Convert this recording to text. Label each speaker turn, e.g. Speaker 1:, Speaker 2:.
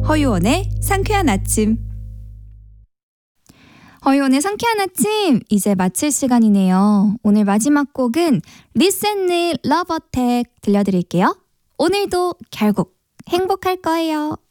Speaker 1: 허유원의 상쾌한 아침. 허유원의 상쾌한 아침, 이제 마칠 시간이네요. 오늘 마지막 곡은 리센의 러브 어택 들려드릴게요. 오늘도 결국 행복할 거예요.